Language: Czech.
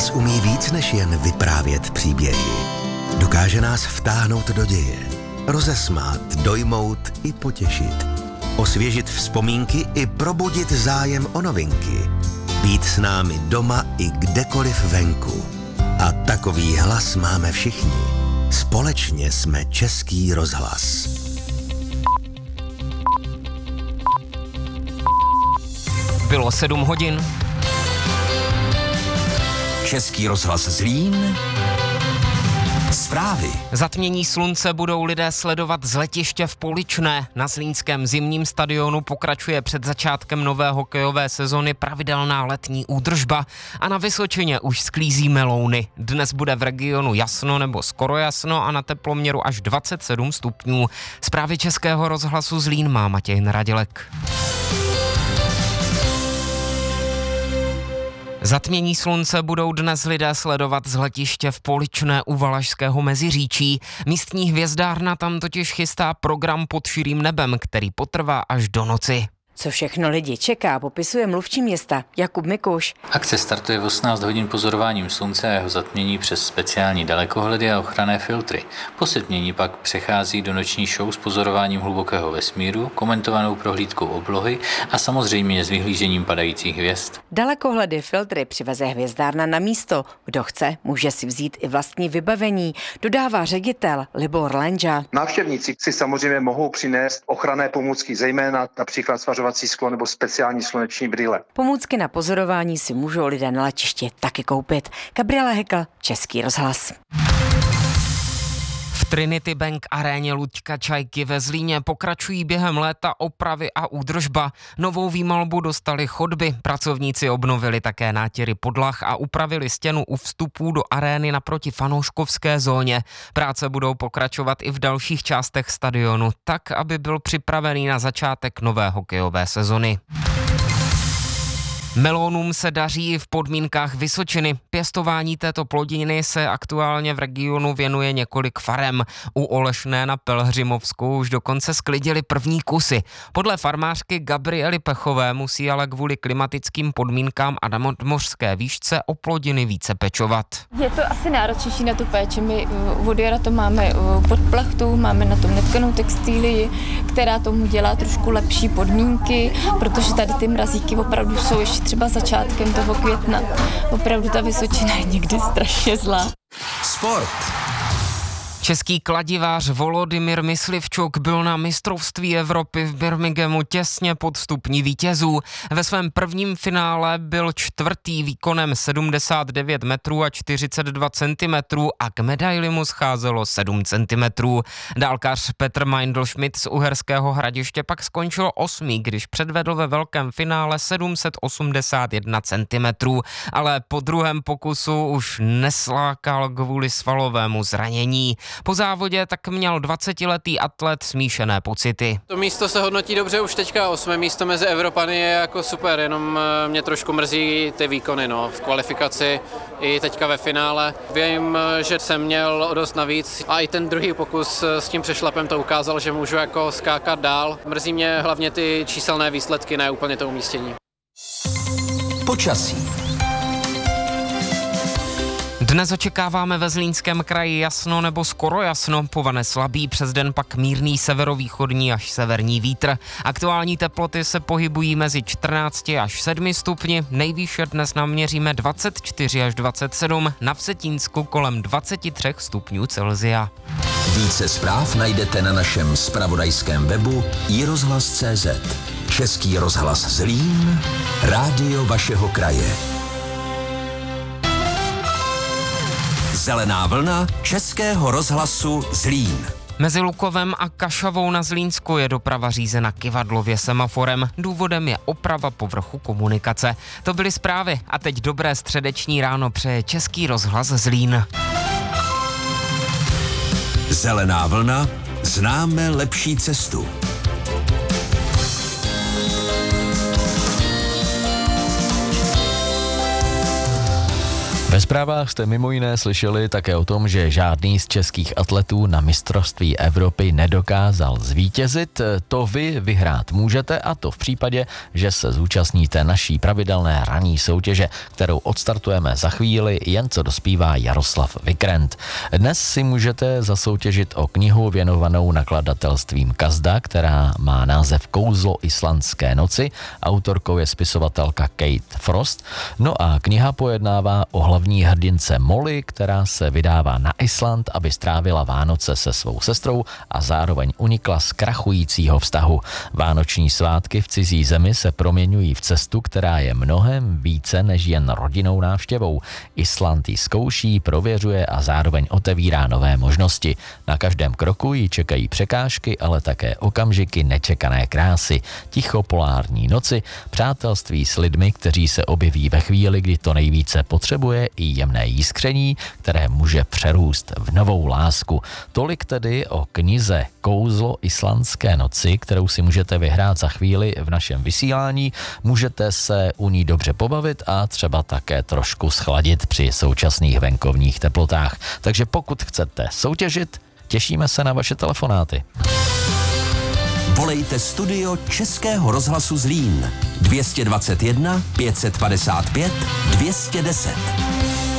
Rozhlas umí víc než jen vyprávět příběhy. Dokáže nás vtáhnout do děje, rozesmát, dojmout i potěšit, osvěžit vzpomínky i probudit zájem o novinky, být s námi doma i kdekoliv venku. A takový hlas máme všichni. Společně jsme Český rozhlas. Bylo 7 hodin. Český rozhlas Zlín. Zprávy. Zatmění slunce budou lidé sledovat z letiště v Poličné. Na zlínském zimním stadionu pokračuje před začátkem nové hokejové sezony pravidelná letní údržba a na Vysočině už sklízí melouny. Dnes bude v regionu jasno nebo skoro jasno a na teploměru až 27 stupňů. Zprávy Českého rozhlasu Zlín má Matěj Nadělek. Zatmění slunce budou dnes lidé sledovat z letiště v Poličné u Valašského Meziříčí. Místní hvězdárna tam totiž chystá program Pod širým nebem, který potrvá až do noci. Co všechno lidi čeká, popisuje mluvčí města Jakub Mikuš. Akce startuje v 18 hodin pozorováním slunce a jeho zatmění přes speciální dalekohledy a ochranné filtry. Po setmění pak přechází do noční show s pozorováním hlubokého vesmíru, komentovanou prohlídkou oblohy a samozřejmě s vyhlížením padajících hvězd. Dalekohledy, filtry přiveze hvězdárna na místo. Kdo chce, může si vzít i vlastní vybavení, dodává ředitel Libor Lenža. Návštěvníci si samozřejmě mohou přinést ochranné pomůcky, zejména například svařovací sklo nebo speciální sluneční brýle. Pomůcky na pozorování si můžou lidé na letišti taky koupit. Gabriela Hekl, Český rozhlas. V Trinity Bank aréně Luďka Čajky ve Zlíně pokračují během léta opravy a údržba. Novou výmalbu dostali chodby, pracovníci obnovili také nátěry podlah a upravili stěnu u vstupů do arény naproti fanouškovské zóně. Práce budou pokračovat i v dalších částech stadionu, tak, aby byl připravený na začátek nové hokejové sezony. Melounům se daří v podmínkách Vysočiny. Pěstování této plodiny se aktuálně v regionu věnuje několik farem. U Olešné na Pelhřimovsku už dokonce sklidili první kusy. Podle farmářky Gabriely Pechové musí ale kvůli klimatickým podmínkám a nadmořské výšce o plodiny více pečovat. Je to asi náročnější na tu péči. My od jara to máme pod plachtou, máme na tom netkanou textílii, která tomu dělá trošku lepší podmínky, protože tady ty mrazíky opravdu jsou ještě třeba začátkem toho května. Opravdu ta Vysočina je někdy strašně zlá. Sport. Český kladivář Volodymyr Myslivčuk byl na mistrovství Evropy v Birminghamu těsně pod stupní vítězů. Ve svém prvním finále byl čtvrtý výkonem 79 metrů a 42 centimetrů a k medaili mu scházelo 7 centimetrů. Dálkař Petr Meindl-Schmidt z Uherského Hradiště pak skončil 8., když předvedl ve velkém finále 781 centimetrů, ale po druhém pokusu už neslákal kvůli svalovému zranění. Po závodě tak měl 20letý atlet smíšené pocity. To místo se hodnotí dobře už teďka, 8. místo mezi Evropany je jako super, jenom mě trošku mrzí ty výkony, v kvalifikaci i teďka ve finále. Vím, že jsem měl o dost navíc a i ten druhý pokus s tím přešlapem to ukázal, že můžu jako skákat dál. Mrzí mě hlavně ty číselné výsledky, ne úplně to umístění. Počasí. Dnes očekáváme ve Zlínském kraji jasno nebo skoro jasno, povane slabý, přes den pak mírný severovýchodní až severní vítr. Aktuální teploty se pohybují mezi 14 až 7 stupni, nejvýše dnes naměříme 24 až 27, na Vsetínsku kolem 23 stupňů Celsia. Více zpráv najdete na našem zpravodajském webu iRozhlas.cz. Český rozhlas Zlín, rádio vašeho kraje. Zelená vlna Českého rozhlasu Zlín. Mezi Lukovem a Kašavou na Zlínsku je doprava řízena kyvadlově semaforem. Důvodem je oprava povrchu komunikace. To byly zprávy a teď dobré středeční ráno přeje Český rozhlas Zlín. Zelená vlna, známe lepší cestu. Ve zprávách jste mimo jiné slyšeli také o tom, že žádný z českých atletů na mistrovství Evropy nedokázal zvítězit. To vy vyhrát můžete, a to v případě, že se zúčastníte naší pravidelné ranní soutěže, kterou odstartujeme za chvíli, jen co dospívá Jaroslav Vikrent. Dnes si můžete zasoutěžit o knihu věnovanou nakladatelstvím Kazda, která má název Kouzlo islandské noci. Autorkou je spisovatelka Kate Frost. No a kniha pojednává o hlavní hrdince Molly, která se vydává na Island, aby strávila Vánoce se svou sestrou a zároveň unikla z krachujícího vztahu. Vánoční svátky v cizí zemi se proměňují v cestu, která je mnohem více než jen rodinnou návštěvou. Island ji zkouší, prověřuje a zároveň otevírá nové možnosti. Na každém kroku ji čekají překážky, ale také okamžiky nečekané krásy, ticho polární noci, přátelství s lidmi, kteří se objeví ve chvíli, kdy to nejvíce potřebuje, i jemné jiskření, které může přerůst v novou lásku. Tolik tedy o knize Kouzlo islandské noci, kterou si můžete vyhrát za chvíli v našem vysílání. Můžete se u ní dobře pobavit a třeba také trošku schladit při současných venkovních teplotách. Takže pokud chcete soutěžit, těšíme se na vaše telefonáty. Volejte studio Českého rozhlasu Zlín 221 555 210.